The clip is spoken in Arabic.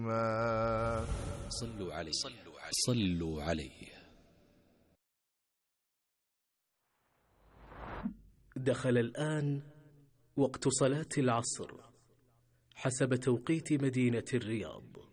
صلوا عليه صلوا عليه. دخل الآن وقت صلاة العصر حسب توقيت مدينة الرياض.